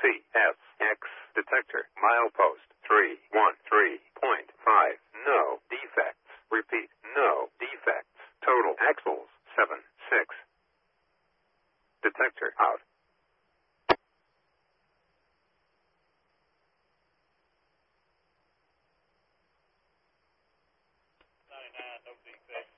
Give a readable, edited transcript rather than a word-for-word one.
CSX detector. Milepost 313.5. No defects. Repeat, no defects. Total axles 76. Detector out. 99, no defects.